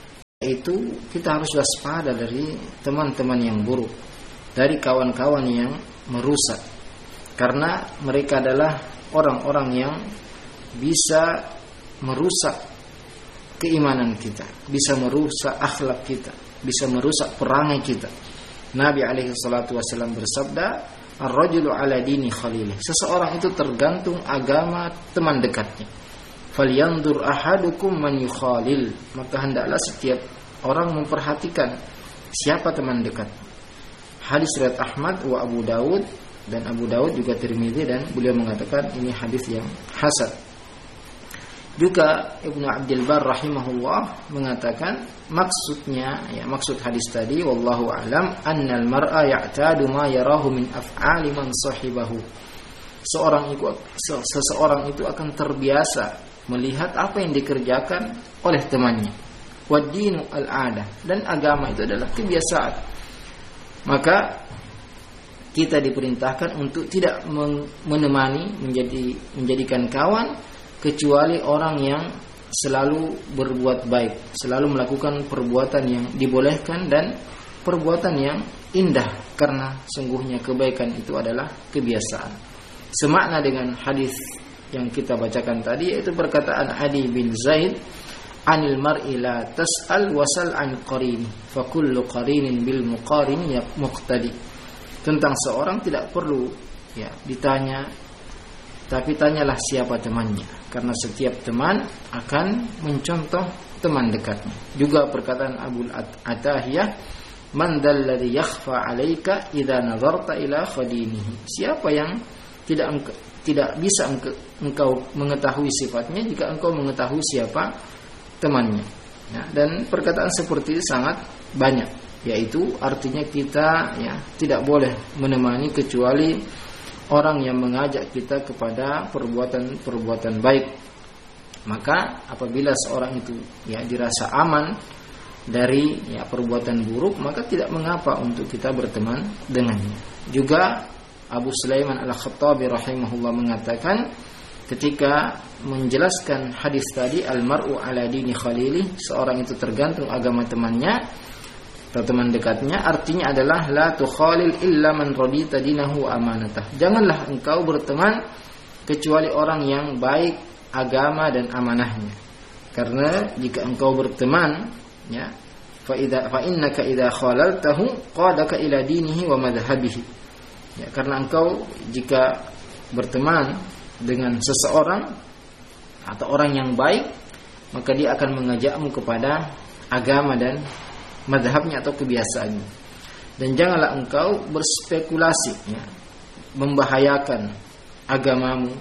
Itu kita harus waspada dari teman-teman yang buruk, dari kawan-kawan yang merusak, karena mereka adalah orang-orang yang bisa merusak keimanan kita, bisa merusak akhlak kita, bisa merusak perangai kita. Nabi alaihi salatu wasallam bersabda, ar-rajulu ala dini khalilih. Seseorang itu tergantung agama teman dekatnya. Falyanzur ahadukum man yukhalil. Maka hendaklah setiap orang memperhatikan siapa teman dekat. Hadis riwayat Ahmad wa Abu Dawud, dan Abu Dawud juga Tirmidzi, dan beliau mengatakan ini hadis yang hasan. Juga Ibnu Abdul Bar rahimahullah mengatakan maksudnya, maksud hadis tadi wallahu a'lam, annal mar'a ya'tadu ma yarahu min af'ali man sahibahu. Seseorang itu akan terbiasa melihat apa yang dikerjakan oleh temannya. Wad-dinu al-'adah, dan agama itu adalah kebiasaan. Maka kita diperintahkan untuk tidak menemani, menjadikan kawan kecuali orang yang selalu berbuat baik, selalu melakukan perbuatan yang dibolehkan dan perbuatan yang indah, karena sungguhnya kebaikan itu adalah kebiasaan. Semakna dengan hadis yang kita bacakan tadi, yaitu perkataan Adi bin Zaid, anil mar'i la tas'al wasal an qarini fa kullu qarinin bil muqarini muqtadi. Tentang seorang tidak perlu ditanya, tapi tanyalah siapa temannya, karena setiap teman akan mencontoh teman dekatnya. Juga perkataan Abu Atahiyah, man dalladhi yakhfa 'alaika idza nazarta ila khadinihi. Siapa yang tidak bisa engkau mengetahui sifatnya jika engkau mengetahui siapa temannya. Dan perkataan seperti ini sangat banyak, yaitu artinya kita tidak boleh menemani kecuali orang yang mengajak kita kepada perbuatan baik. Maka apabila seorang itu dirasa aman dari perbuatan buruk, maka tidak mengapa untuk kita berteman dengannya. Juga Abu Sulaiman Al-Khattabi rahimahullah mengatakan ketika menjelaskan hadis tadi, al-mar'u ala dini khalili, seorang itu tergantung agama temannya atau teman dekatnya, artinya adalah la tukhalil illa man radita dinahu amanatah. Janganlah engkau berteman kecuali orang yang baik agama dan amanahnya. Karena jika engkau berteman fa innaka idza khalaltahu qadaka ila dinihi wa madhhabihi. Karena engkau jika berteman dengan seseorang atau orang yang baik, maka dia akan mengajakmu kepada agama dan mazhabnya atau kebiasaannya. Dan janganlah engkau berspekulasi membahayakan agamamu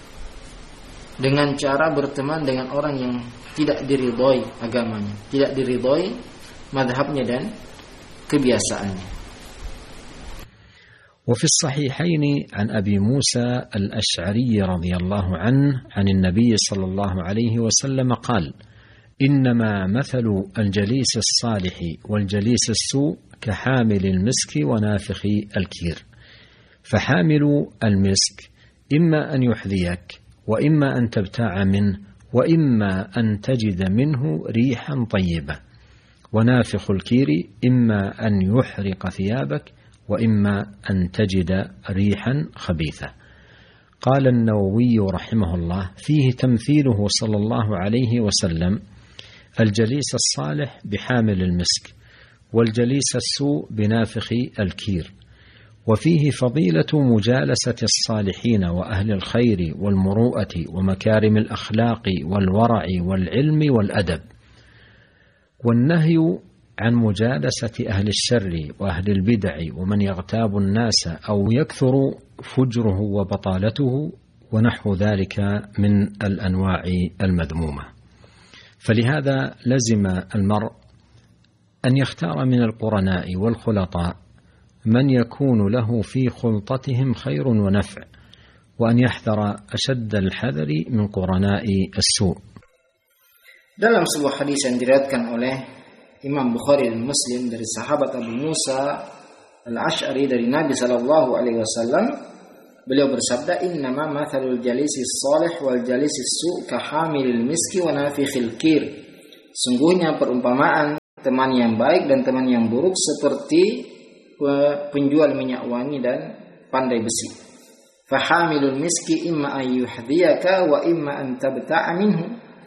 dengan cara berteman dengan orang yang tidak diridhoi agamanya, tidak diridhoi mazhabnya dan kebiasaannya. وفي الصحيحين عن أبي موسى الأشعري رضي الله عنه عن النبي صلى الله عليه وسلم قال إنما مثل الجليس الصالح والجليس السوء كحامل المسك ونافخ الكير فحامل المسك إما أن يحذيك وإما أن تبتاع منه وإما أن تجد منه ريحا طيبة ونافخ الكير إما أن يحرق ثيابك وإما أن تجد ريحا خبيثة. قال النووي رحمه الله فيه تمثيله صلى الله عليه وسلم الجليس الصالح بحامل المسك والجليس السوء بنافخ الكير، وفيه فضيلة مجالسة الصالحين وأهل الخير والمروءة ومكارم الأخلاق والورع والعلم والأدب، والنهي عن مجالسة أهل الشر وأهل البدع ومن يغتاب الناس أو يكثر فجره وبطالته ونحو ذلك من الأنواع المذمومة. فلهذا لزم المرء أن يختار من القرناء والخلطاء من يكون له في خلطتهم خير ونفع، وأن يحذر أشد الحذر من قرناء السوء. Dalam sebuah hadis yang diriwayatkan oleh Imam Bukhari dan Muslim dari sahabat Abu Musa Al-Ash'ari dari Nabi sallallahu alaihi wasallam, beliau bersabda, innama mathalul jalisi salih wal jalisi su' ka hamilil miski wa nafikhil kir. Sungguhnya perumpamaan teman yang baik dan teman yang buruk seperti penjual minyak wangi dan pandai besi. Fahamilul miski imma an yuhdiyaka wa imma an tabta'a minhu.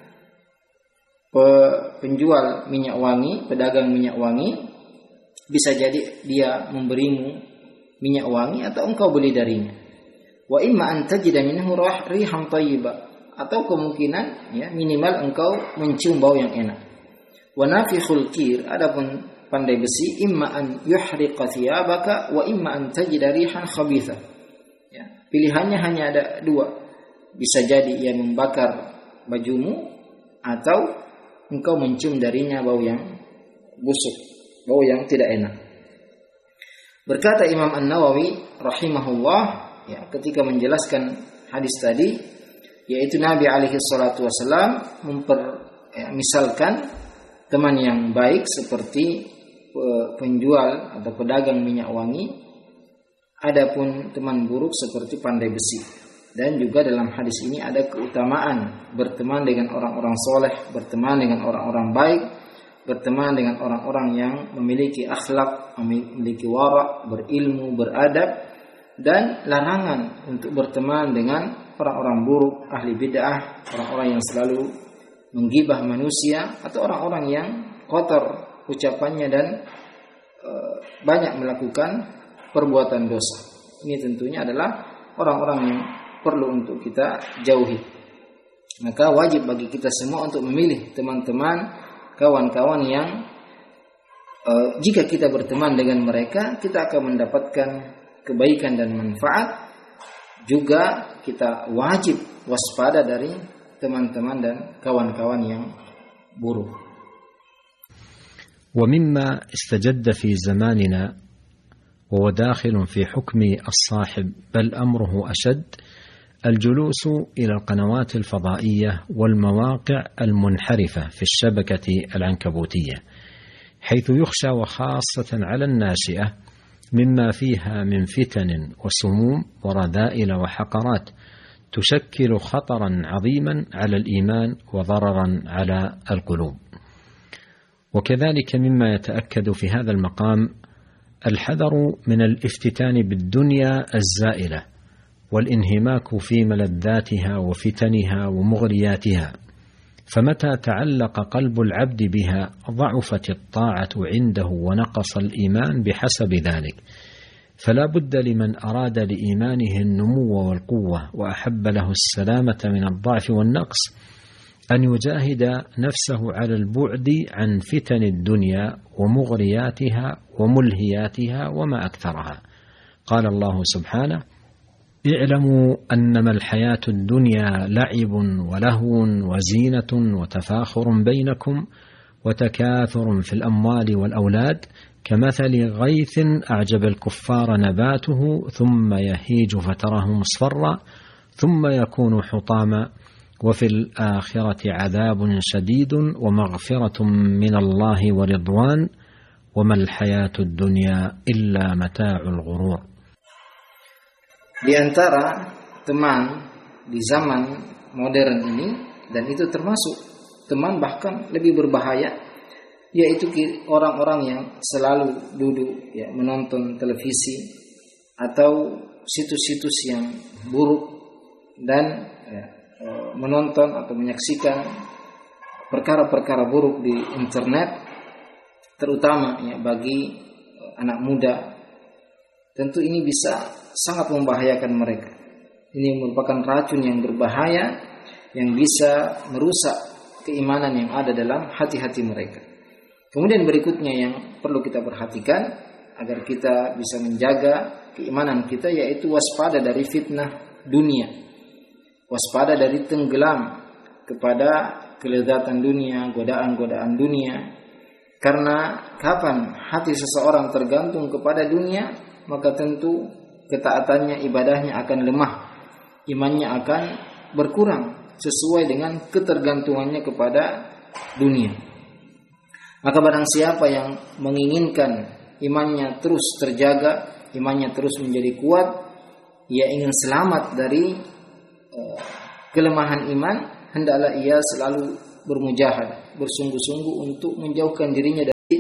Penjual minyak wangi, pedagang minyak wangi, bisa jadi dia memberimu minyak wangi atau engkau beli darinya. Wa imma an tajida minhu rihan thayyibah, atau kemungkinan ya minimal engkau mencium bau yang enak. Wa nafikhul qir, adapun pandai besi, imma an yuhriqa thiyabaka wa imma an tajida rihan khabithah. Ya, pilihannya hanya ada dua. Bisa jadi ia membakar bajumu atau engkau mencium darinya bau yang busuk, bau yang tidak enak. Berkata Imam An-Nawawi rahimahullah, ya, ketika menjelaskan hadis tadi, yaitu Nabi alaihi salatu wasallam misalkan teman yang baik seperti penjual atau pedagang minyak wangi, adapun teman buruk seperti pandai besi. Dan juga dalam hadis ini ada keutamaan berteman dengan orang-orang soleh, berteman dengan orang-orang baik, berteman dengan orang-orang yang memiliki akhlak, memiliki wara', berilmu, beradab, dan larangan untuk berteman dengan orang-orang buruk, ahli bid'ah, orang-orang yang selalu menggibah manusia, atau orang-orang yang kotor ucapannya dan banyak melakukan perbuatan dosa. Ini tentunya adalah orang-orang yang perlu untuk kita jauhi. Maka wajib bagi kita semua untuk memilih teman-teman, kawan-kawan yang jika kita berteman dengan mereka, kita akan mendapatkan kebaikan dan manfaat. Juga kita wajib waspada dari teman-teman dan kawan-kawan yang buruk. ومما استجد في زماننا وهو داخل في حكم الصاحب بل أمره أشد الجلوس إلى القنوات الفضائية والمواقع المنحرفة في الشبكة العنكبوتية، حيث يخشى وخاصة على الناشئة مما فيها من فتن وسموم ورذائل وحقرات تشكل خطرا عظيما على الإيمان وضررا على القلوب. وكذلك مما يتأكد في هذا المقام الحذر من الافتتان بالدنيا الزائلة والانهماك في ملذاتها وفتنها ومغرياتها، فمتى تعلق قلب العبد بها ضعفت الطاعة عنده ونقص الإيمان بحسب ذلك. فلا بد لمن أراد لإيمانه النمو والقوة وأحب له السلامة من الضعف والنقص أن يجاهد نفسه على البعد عن فتن الدنيا ومغرياتها وملهياتها وما أكثرها. قال الله سبحانه: اعلموا أنما الحياة الدنيا لعب ولهو وزينة وتفاخر بينكم وتكاثر في الأموال والأولاد كمثل غيث أعجب الكفار نباته ثم يهيج فتراه مصفرا ثم يكون حطاما وفي الآخرة عذاب شديد ومغفرة من الله ورضوان وما الحياة الدنيا إلا متاع الغرور. Di antara teman di zaman modern ini, dan itu termasuk teman bahkan lebih berbahaya, yaitu orang-orang yang selalu duduk ya menonton televisi atau situs-situs yang buruk dan menonton atau menyaksikan perkara-perkara buruk di internet, terutama ya bagi anak muda. Tentu ini bisa sangat membahayakan mereka. Ini merupakan racun yang berbahaya yang bisa merusak keimanan yang ada dalam hati-hati mereka. Kemudian berikutnya yang perlu kita perhatikan agar kita bisa menjaga keimanan kita, yaitu waspada dari fitnah dunia. Waspada dari tenggelam kepada kelezatan dunia, godaan-godaan dunia. Karena kapan hati seseorang tergantung kepada dunia, maka tentu ketaatannya, ibadahnya akan lemah, imannya akan berkurang sesuai dengan ketergantungannya kepada dunia. Maka barang siapa yang menginginkan imannya terus terjaga, imannya terus menjadi kuat, ia ingin selamat dari kelemahan iman, hendaklah ia selalu bermujahadah, bersungguh-sungguh untuk menjauhkan dirinya dari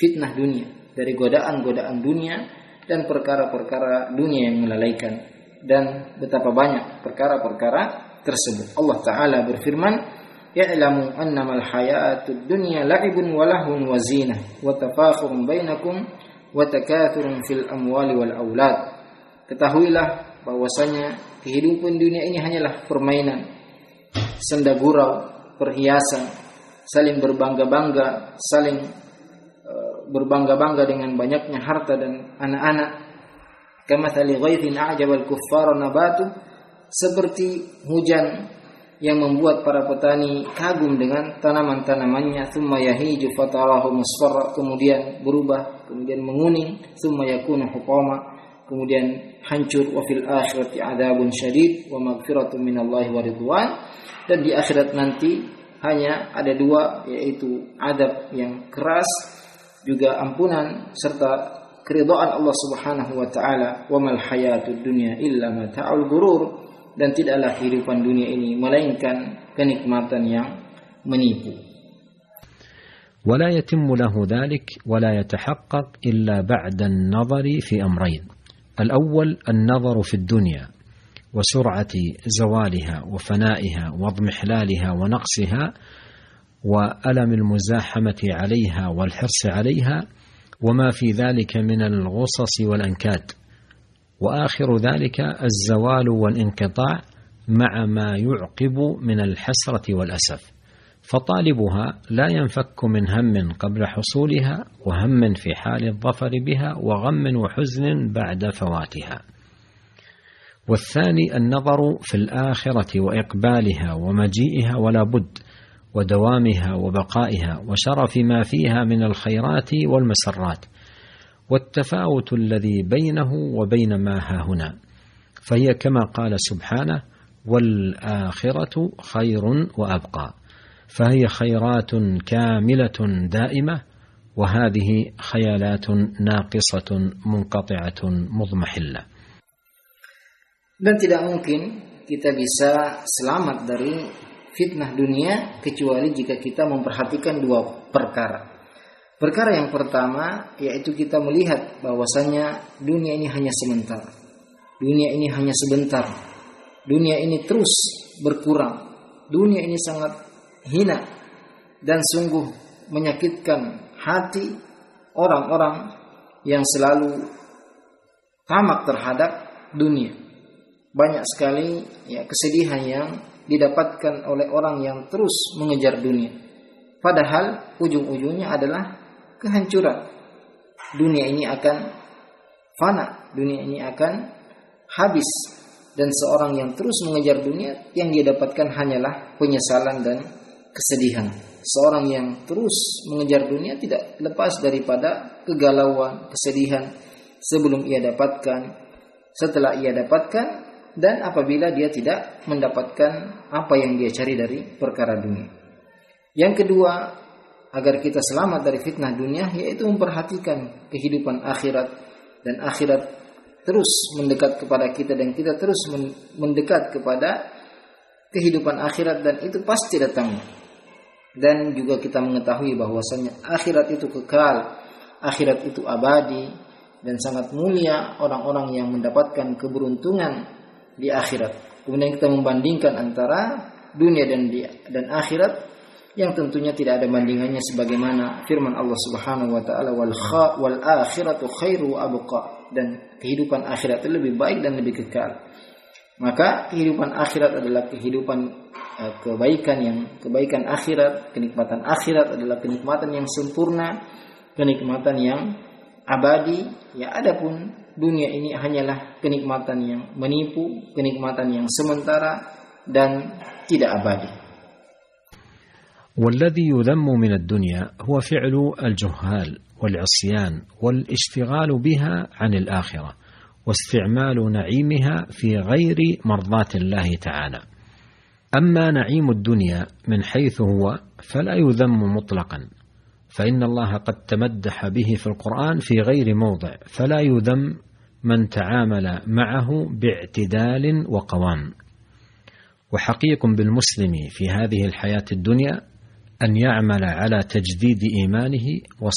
fitnah dunia, dari godaan-godaan dunia dan perkara-perkara dunia yang melalaikan, dan betapa banyak perkara-perkara tersebut. Allah Ta'ala berfirman, "Ya'lamu annamal hayatud dunya la'ibun wa lahun wa zinah wa tafakhurun bainakum wa takathurun fil amwali wal aulad." Ketahuilah bahwasanya kehidupan dunia ini hanyalah permainan, senda gurau, perhiasan, saling berbangga-bangga, berbangga-bangga dengan banyaknya harta dan anak-anak. Kamathali ghaithin a'jabal kuffara nabatu, seperti hujan yang membuat para petani kagum dengan tanaman-tanamannya. Tsumma yahiju fatarahu musfarra, kemudian berubah, kemudian menguning. Tsumma yakunu hutama, kemudian hancur. Wa fil akhirati adzabun syadid wa maghfiratun minallahi wa ridwan, dan di akhirat nanti hanya ada dua, yaitu adab yang keras, juga ampunan serta keridhaan Allah Subhanahu wa taala. Wa mal hayatud dunya illa mata'ul ghurur, dan tidaklah kehidupan dunia ini melainkan kenikmatan yang menipu. ولا يتم له ذلك ولا يتحقق إلا بعد النظر في أمرين. الأول النظر في الدنيا وسرعة زوالها وفنائها واضمحلالها ونقصها وألم المزاحمة عليها والحرص عليها وما في ذلك من الغصص والأنكاد، وآخر ذلك الزوال والانقطاع مع ما يعقب من الحسرة والأسف، فطالبها لا ينفك من هم قبل حصولها وهم في حال الظفر بها وغم وحزن بعد فواتها. والثاني النظر في الآخرة وإقبالها ومجيئها ولا بد ودوامها وبقائها وشرف ما فيها من الخيرات والمسرات والتفاوت الذي بينه وبين ما ها هنا، فهي كما قال سبحانه: والآخرة خير وأبقى، فهي خيرات كاملة دائمة، وهذه خيالات ناقصة منقطعة مضمحلة. Dan tidak mungkin kita bisa selamat dari fitnah dunia kecuali jika kita memperhatikan dua perkara. Perkara yang pertama yaitu kita melihat bahwasanya dunia ini hanya sementara. Dunia ini hanya sebentar. Dunia ini terus berkurang. Dunia ini sangat hina dan sungguh menyakitkan hati orang-orang yang selalu tamak terhadap dunia. Banyak sekali kesedihan yang didapatkan oleh orang yang terus mengejar dunia. Padahal ujung-ujungnya adalah kehancuran. Dunia ini akan fana, dunia ini akan habis, dan seorang yang terus mengejar dunia yang dia dapatkan hanyalah penyesalan dan kesedihan. Seorang yang terus mengejar dunia tidak lepas daripada kegalauan, kesedihan sebelum ia dapatkan, setelah ia dapatkan, dan apabila dia tidak mendapatkan apa yang dia cari dari perkara dunia. Yang kedua, agar kita selamat dari fitnah dunia, yaitu memperhatikan kehidupan akhirat, dan akhirat terus mendekat kepada kita dan kita terus mendekat kepada kehidupan akhirat, dan itu pasti datang. Dan juga kita mengetahui bahwasanya akhirat itu kekal, akhirat itu abadi, dan sangat mulia orang-orang yang mendapatkan keberuntungan di akhirat. Kemudian kita membandingkan antara dunia dan akhirat yang tentunya tidak ada bandingannya, sebagaimana firman Allah Subhanahu wa taala, wal akhiratu khairu wa abqa, dan kehidupan akhirat itu lebih baik dan lebih kekal. Maka kehidupan akhirat adalah kehidupan kebaikan akhirat, kenikmatan akhirat adalah kenikmatan yang sempurna, kenikmatan yang abadi. Ya, adapun dunia ini hanyalah kenikmatan yang menipu, kenikmatan yang sementara dan tidak abadi. والذي يذم من الدنيا هو فعل الجهال والعصيان والاشتغال بها عن الآخرة واستعمال نعيمها في غير مرضاة الله تعالى. أما نعيم الدنيا من حيث هو فلا يذم مطلقا، فإن الله قد تمدح به في القرآن في غير موضع، فلا يذم من تعامل معه باعتدال وقوام. وحقيق بالمسلم في هذه الحياة الدنيا أن يعمل على تجديد إيمانه